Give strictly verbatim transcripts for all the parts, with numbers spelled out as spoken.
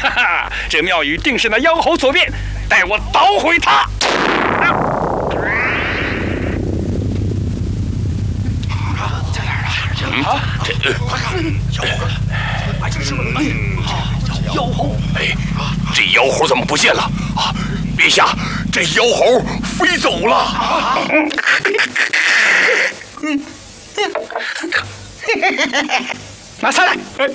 哈哈，这庙宇定是那妖猴所变，待我捣毁他！ 在哪儿呢？啊，这快看，小猴，哎，这是哎，妖猴！ 哎，这妖猴怎么不见了？啊，陛下，这妖猴飞走了。 嗯。 拿下来！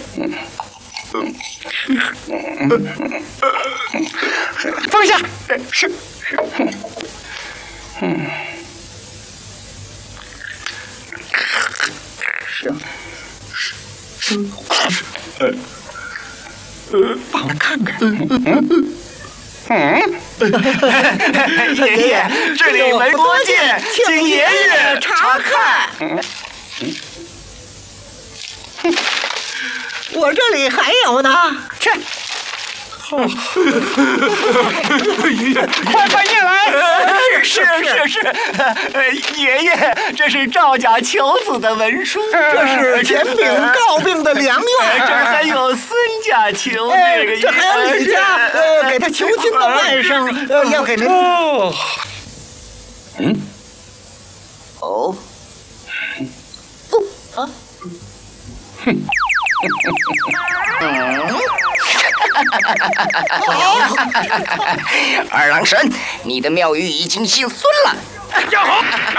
放下！ 是是。嗯。是是是。呃呃，帮他看看。嗯。 嗯。 爷爷，这里门多见，请爷爷查看。嗯。 我这里还有呢， 去！快快念来！ 是是是是，呃，爷爷，这是赵家求子的文书， 这是简炳告病的良药， 这还有孙家求哎， 这个， 这还有李家呃给他求亲的外甥，呃要给您。 哦，嗯， 哦，不啊，哼。 二郎神，你的庙宇已经姓孙了。 妖猴！